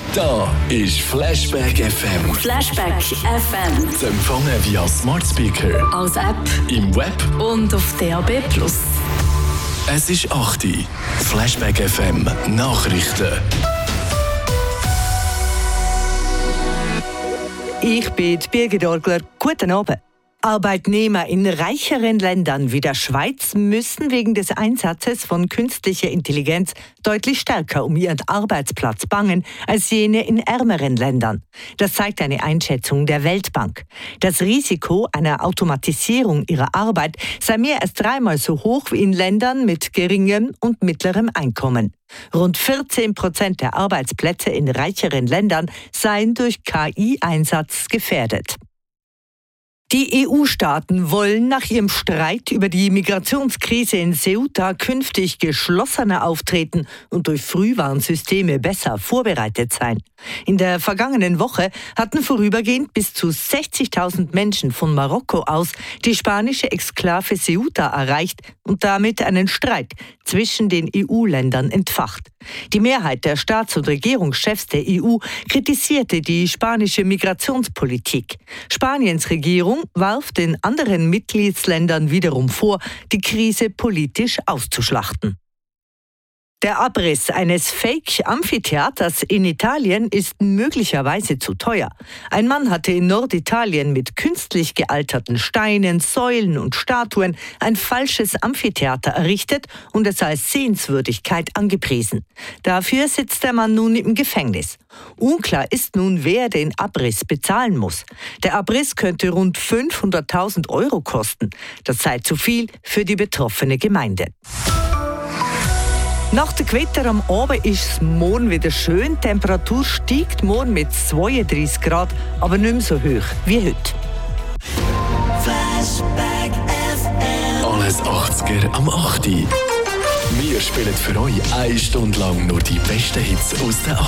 Da ist Flashback FM. Flashback FM. Zu empfangen via Smart Speaker, Als App im Web. und auf DAB+. Es ist 8 Uhr. Flashback FM Nachrichten. Ich bin Birgit Orgler. Guten Abend. Arbeitnehmer in reicheren Ländern wie der Schweiz müssen wegen des Einsatzes von künstlicher Intelligenz deutlich stärker um ihren Arbeitsplatz bangen als jene in ärmeren Ländern. Das zeigt eine Einschätzung der Weltbank. Das Risiko einer Automatisierung ihrer Arbeit sei mehr als 3-mal so hoch wie in Ländern mit geringem und mittlerem Einkommen. Rund 14% der Arbeitsplätze in reicheren Ländern seien durch KI-Einsatz gefährdet. Die EU-Staaten wollen nach ihrem Streit über die Migrationskrise in Ceuta künftig geschlossener auftreten und durch Frühwarnsysteme besser vorbereitet sein. In der vergangenen Woche hatten vorübergehend bis zu 60.000 Menschen von Marokko aus die spanische Exklave Ceuta erreicht und damit einen Streit zwischen den EU-Ländern entfacht. Die Mehrheit der Staats- und Regierungschefs der EU kritisierte die spanische Migrationspolitik. Spaniens Regierung warf den anderen Mitgliedsländern wiederum vor, die Krise politisch auszuschlachten. Der Abriss eines Fake-Amphitheaters in Italien ist möglicherweise zu teuer. Ein Mann hatte in Norditalien mit künstlich gealterten Steinen, Säulen und Statuen ein falsches Amphitheater errichtet und es als Sehenswürdigkeit angepriesen. Dafür sitzt der Mann nun im Gefängnis. Unklar ist nun, wer den Abriss bezahlen muss. Der Abriss könnte rund 500.000 € kosten. Das sei zu viel für die betroffene Gemeinde. Nach dem Gewitter am Abend ist es morgen wieder schön. Die Temperatur steigt morgen mit 32 Grad, aber nicht mehr so hoch wie heute. Flashback FM. Alles 80er am 8 Uhr. Wir spielen für euch 1 Stunde lang nur die besten Hits aus den 80ern.